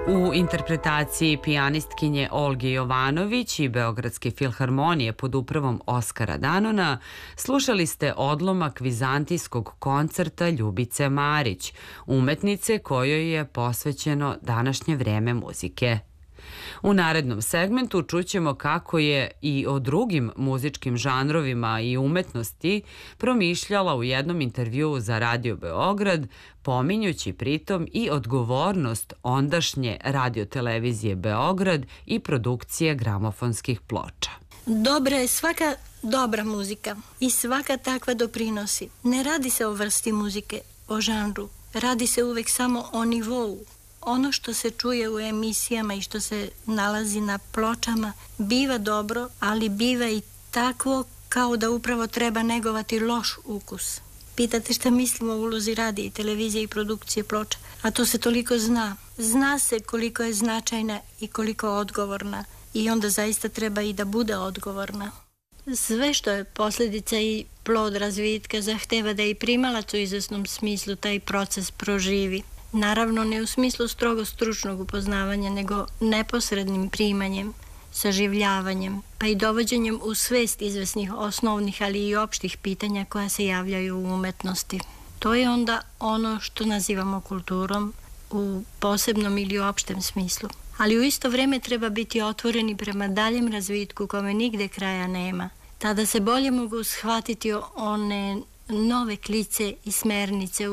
U interpretaciji pijanistkinje Olge Jovanović i Beogradske filharmonije pod upravom Oskara Danona slušali ste odlomak vizantijskog koncerta Ljubice Marić, umetnice kojoj je posvećeno današnje vreme muzike. U narednom segmentu čućemo kako je i o drugim muzičkim žanrovima i umetnosti promišljala u jednom intervjuu za Radio Beograd, pominjući pritom i odgovornost ondašnje radiotelevizije Beograd i produkcije gramofonskih ploča. Dobra je svaka dobra muzika i svaka takva doprinosi. Ne radi se o vrsti muzike, o žanru. Radi se uvek samo o nivou. Ono što se čuje u emisijama i što se nalazi na pločama biva dobro, ali biva i takvo kao da upravo treba negovati loš ukus. Pitate šta mislimo o ulozi radija i televizije i produkcije ploča, a to se toliko zna. Zna se koliko je značajna i koliko odgovorna i onda zaista treba i da bude odgovorna. Sve što je posljedica i plod razvitka zahteva da i primalac u izvesnom smislu taj proces proživi. Naravno, ne u smislu strogo stručnog upoznavanja, nego neposrednim primanjem, saživljavanjem, pa i dovođenjem u svest izvesnih osnovnih, ali i opštih pitanja koja se javljaju u umetnosti. To je onda ono što nazivamo kulturom u posebnom ili opštem smislu. Ali u isto vrijeme treba biti otvoreni prema daljem razvitku kome nigde kraja nema. Tada se bolje mogu shvatiti one nove klice i smernice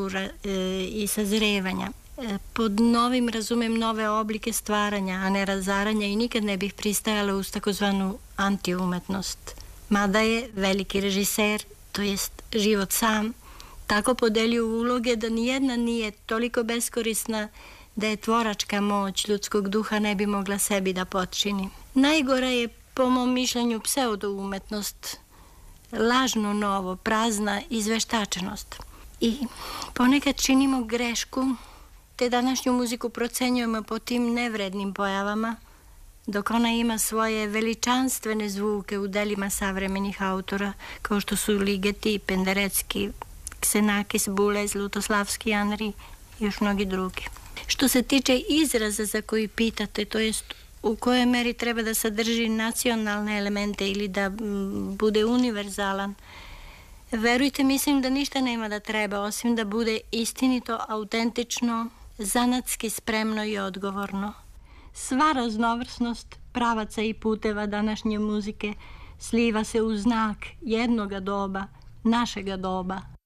i sazrevanja. Pod novim razumem nove oblike stvaranja, a ne razaranja i nikad ne bih pristajala uz takozvanu antiumetnost. Mada je veliki režiser, to jest život sam, tako podelio uloge da nijedna nije toliko beskorisna da je tvoračka moć ljudskog duha ne bi mogla sebi da potčini. Najgora je, po mom mišljenju, pseudoumetnost, lažno novo, prazna izveštačenost. I ponekad činimo grešku, te današnju muziku procenjujemo po tim nevrednim pojavama, dok ona ima svoje veličanstvene zvuke u delima savremenih autora, kao što su Ligeti, Penderecki, Ksenakis, Bulez, Lutoslavski, Anri i još mnogi drugi. Što se tiče izraza za koji pitate, to jest u kojoj meri treba da sadrži nacionalne elemente ili da bude univerzalan, verujte, mislim da ništa nema da treba, osim da bude istinito, autentično, zanatski spremno i odgovorno. Sva raznovrsnost pravaca i puteva današnje muzike sliva se u znak jednoga doba, našega doba.